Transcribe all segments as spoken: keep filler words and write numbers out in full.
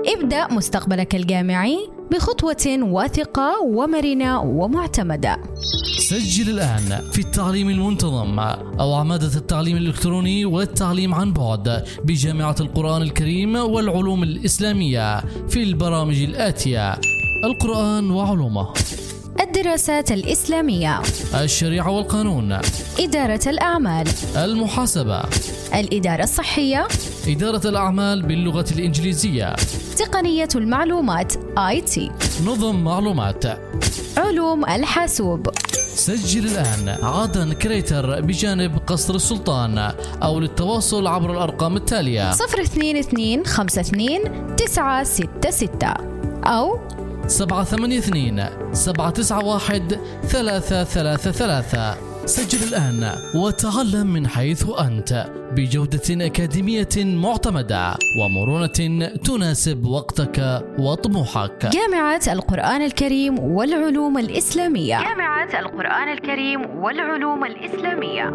ابدأ مستقبلك الجامعي بخطوة واثقة ومرنة ومعتمدة. سجل الآن في التعليم المنتظم أو عمادة التعليم الإلكتروني والتعليم عن بعد بجامعة القرآن الكريم والعلوم الإسلامية في البرامج الآتية: القرآن وعلومه، الدراسات الإسلامية، الشريعة والقانون، إدارة الأعمال، المحاسبة، الإدارة الصحية، إدارة الأعمال باللغة الإنجليزية، تقنية المعلومات آي تي، نظم معلومات، علوم الحاسوب. سجل الآن عادن كريتر بجانب قصر السلطان، أو للتواصل عبر الأرقام التالية: صفر اثنين اثنين خمسة اثنين تسعة ستة ستة أو سبعة ثمانية اثنين سبعة تسعة واحد ثلاثة ثلاثة ثلاثة. سجل الآن وتعلم من حيث أنت بجودة أكاديمية معتمدة ومرونة تناسب وقتك وطموحك. جامعة القرآن الكريم والعلوم الإسلامية. جامعة القرآن الكريم والعلوم الإسلامية.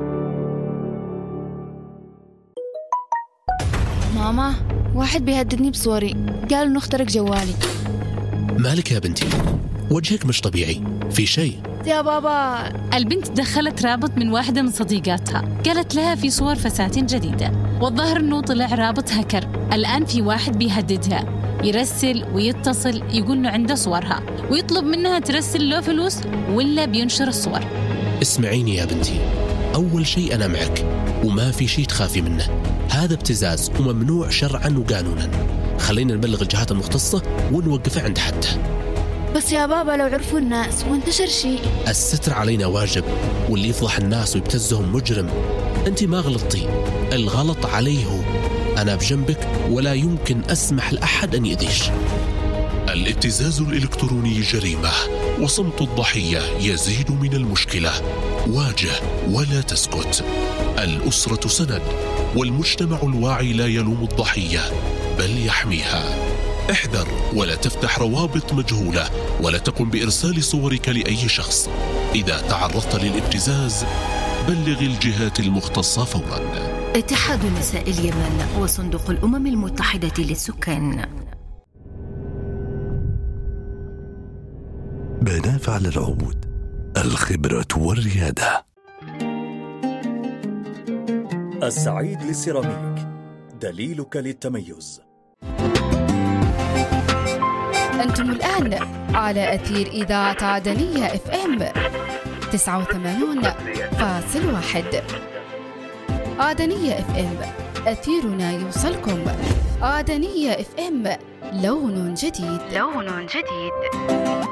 ماما، واحد بيهددني بصوري، قال إنه اخترق جوالي. مالك يا بنتي؟ وجهك مش طبيعي، في شيء؟ يا بابا، البنت دخلت رابط من واحدة من صديقاتها، قالت لها في صور فساتين جديدة، والظاهر إنه طلع رابط هكر. الآن في واحد بيهددها، يرسل ويتصل يقول إنه عنده صورها ويطلب منها ترسل له فلوس ولا بينشر الصور. اسمعيني يا بنتي، أول شيء أنا معك وما في شيء تخافي منه، هذا ابتزاز وممنوع شرعا وقانونا. خلينا نبلغ الجهات المختصة ونوقفه عند حده. بس يا بابا لو عرفوا الناس وانتشر شيء. الستر علينا واجب، واللي يفضح الناس ويبتزهم مجرم. انت ما غلطتي، الغلط عليه هو. انا بجنبك ولا يمكن اسمح لأحد ان يأذيش. الابتزاز الإلكتروني جريمة، وصمت الضحية يزيد من المشكلة. واجه ولا تسكت. الأسرة سند، والمجتمع الواعي لا يلوم الضحية بل يحميها. احذر ولا تفتح روابط مجهولة، ولا تقم بإرسال صورك لأي شخص. إذا تعرضت للابتزاز بلغ الجهات المختصة فورا. اتحاد نساء اليمن وصندوق الأمم المتحدة للسكان. بنافع للعود، الخبرة والريادة. السعيد للسيراميك، دليلك للتميز. أنتم الآن على أثير إذاعة عدنية اف ام تسعة وثمانين فاصل واحد. عدنية اف ام، أثيرنا يوصلكم. عدنية اف ام، لون جديد. لون جديد.